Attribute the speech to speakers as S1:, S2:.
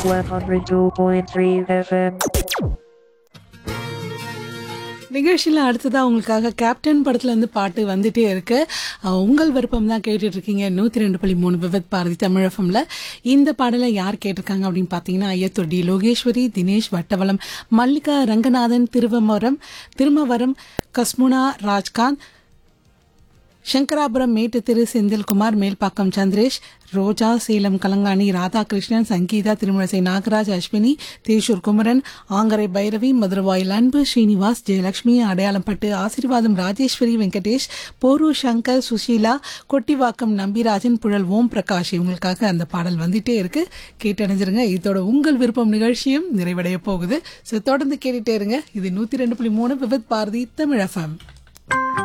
S1: 102.3 FM.
S2: நிகழ்ச்சியில் அடுத்ததாக உங்களுக்காக கேப்டன் படத்துலேருந்து பாட்டு வந்துட்டே இருக்கு. உங்கள் விருப்பம் தான் கேட்டுட்டு இருக்கீங்க 102.3 விவத் பாரதி தமிழ் எஃப்எம்ல. இந்த பாடலை யார் கேட்டிருக்காங்க அப்படின்னு பார்த்தீங்கன்னா ஐயத்தூர் டி லோகேஸ்வரி, தினேஷ் வட்டவலம், மல்லிகா ரங்கநாதன், திருமவரம் கஸ்முனா ராஜ்காந்த், சங்கராபுரம் மேட்டு திரு செந்தில்குமார், மேல்பாக்கம் சந்திரேஷ், ரோஜா, சேலம் கலங்காணி ராதாகிருஷ்ணன், சங்கீதா, திருமணசை நாகராஜ், அஸ்வினி, தேஷூர் குமரன், ஆங்கரை பைரவி, மதுரவாயில் அன்பு, ஸ்ரீனிவாஸ், ஜெயலட்சுமி, அடையாளம்பட்டு ஆசீர்வாதம், ராஜேஸ்வரி, வெங்கடேஷ், போரூர் சங்கர், சுஷீலா, கொட்டிவாக்கம் நம்பிராஜன், புழல் ஓம் பிரகாஷ். இவங்களுக்காக அந்த பாடல் வந்துட்டே இருக்கு, கேட்டணிஞ்சிருங்க. இதோட உங்கள் விருப்பம் நிகழ்ச்சியும் நிறைவடைய போகுது. ஸோ தொடர்ந்து கேட்டுட்டே இருங்க. இது 102.3 விவத் பாரதி தமிழ் எஃப்எம்.